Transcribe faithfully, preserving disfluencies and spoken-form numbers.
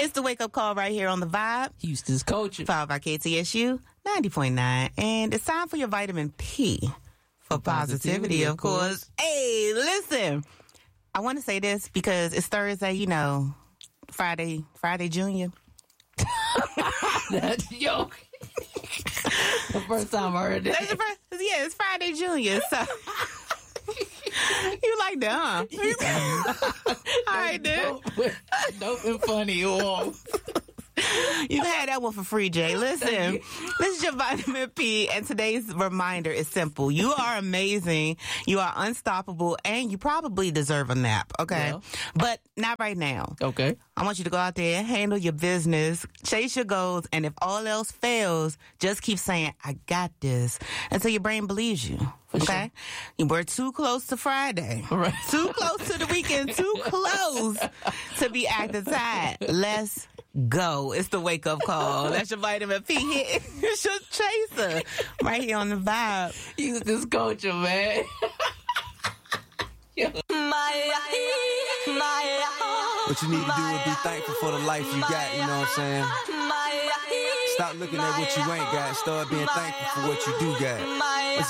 It's the wake-up call right here on The Vibe. Houston's culture. Followed by K T S U ninety point nine. And it's time for your vitamin P for positivity, of course. Hey, listen. I want to say this because it's Thursday, you know, Friday, Friday Junior. That's a joke. The first time I heard that. That's the first, yeah, it's Friday Junior. So you like that, huh? All right, dude. Dope, dope and funny. Whoa. You had that one for free, Jay. Listen, this is your vitamin P, and today's reminder is simple. You are amazing, you are unstoppable, and you probably deserve a nap, okay? Yeah. But not right now. Okay. I want you to go out there, handle your business, chase your goals, and if all else fails, just keep saying, I got this, until your brain believes you. For okay? Sure. You were too close to Friday. Right. Too close to the weekend. Too close to be acting tired. Let's go. It's the wake-up call. That's your vitamin P hit. It's your chaser. Right here on The Vibe. He's this culture, man. What you need to do is be thankful for the life you got, you know what I'm saying? Stop looking at what you ain't got. Start being thankful for what you do got.